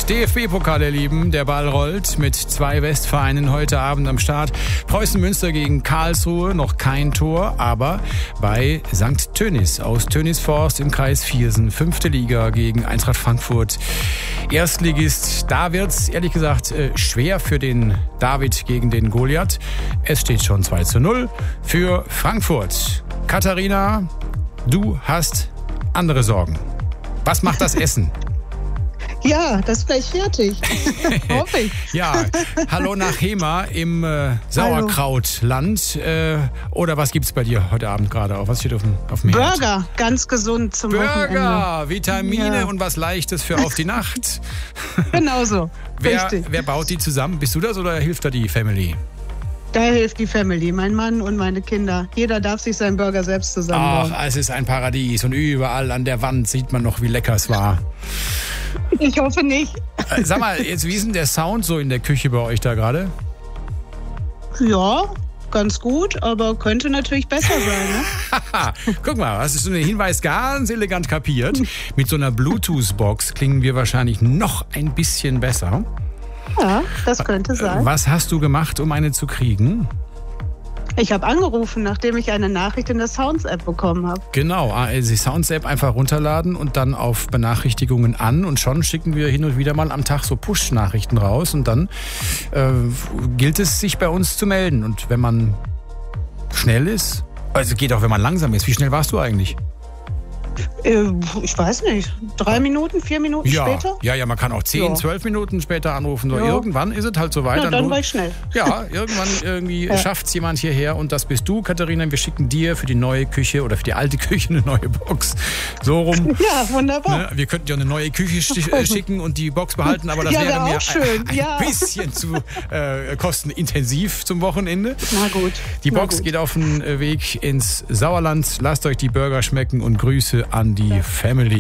DFB-Pokal, ihr Lieben, der Ball rollt mit 2 Westvereinen heute Abend am Start. Preußen Münster gegen Karlsruhe, noch kein Tor, aber bei St. Tönnies aus Tönnisforst im Kreis Viersen, 5. Liga gegen Eintracht Frankfurt, Erstligist. Da wird's ehrlich gesagt schwer für den David gegen den Goliath. Es steht schon 2:0 für Frankfurt. Katharina, du hast andere Sorgen. Was macht das Essen? Ja, das ist gleich fertig. Hoffe ich. Ja, hallo nach Hema im Sauerkrautland. Oder was gibt's bei dir heute Abend gerade auf? Was steht auf dem Herd? Burger, ganz gesund zum Wochenende. Burger, Vitamine und was Leichtes für auf die Nacht. Genau so, richtig. Wer baut die zusammen? Bist du das oder hilft da die Family? Da hilft die Family, mein Mann und meine Kinder. Jeder darf sich seinen Burger selbst zusammenbauen. Ach, es ist ein Paradies und überall an der Wand sieht man noch, wie lecker es war. Ich hoffe nicht. Sag mal, jetzt, wie ist denn der Sound so in der Küche bei euch da gerade? Ja, ganz gut, aber könnte natürlich besser sein, ne? Guck mal, hast du so einen Hinweis ganz elegant kapiert. Mit so einer Bluetooth-Box klingen wir wahrscheinlich noch ein bisschen besser. Ja, das könnte sein. Was hast du gemacht, um eine zu kriegen? Ich habe angerufen, nachdem ich eine Nachricht in der Sounds-App bekommen habe. Genau, die Sounds-App einfach runterladen und dann auf Benachrichtigungen an. Und schon schicken wir hin und wieder mal am Tag so Push-Nachrichten raus. Und dann gilt es, sich bei uns zu melden. Und wenn man schnell ist, also geht auch, wenn man langsam ist. Wie schnell warst du eigentlich? Ich weiß nicht, 3 Minuten, 4 Minuten später? Ja, man kann auch 10, 12 Minuten später anrufen. So, irgendwann ist es halt so weit. Na, dann war ich schnell. Ja, irgendwann irgendwie schafft es jemand hierher und das bist du, Katharina. Wir schicken dir für die neue Küche oder für die alte Küche eine neue Box. So rum. Ja, wunderbar. Ne? Wir könnten dir eine neue Küche schicken und die Box behalten, aber das wäre mir ein bisschen zu kostenintensiv zum Wochenende. Na gut. Die Box geht auf den Weg ins Sauerland. Lasst euch die Burger schmecken und Grüße an die Family.